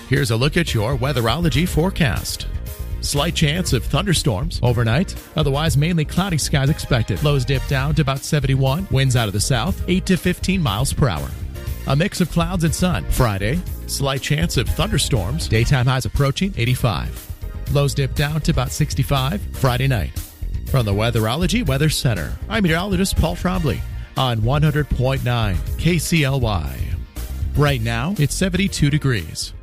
Here's a look at your weatherology forecast. Slight chance of thunderstorms overnight. Otherwise, mainly cloudy skies expected. Lows dip down to about 71. Winds out of the south, 8 to 15 miles per hour. A mix of clouds and sun. Friday, slight chance of thunderstorms. Daytime highs approaching 85. Lows dip down to about 65 Friday night. From the Weatherology Weather Center, I'm meteorologist Paul Trombley on 100.9 KCLY. Right now, it's 72 degrees.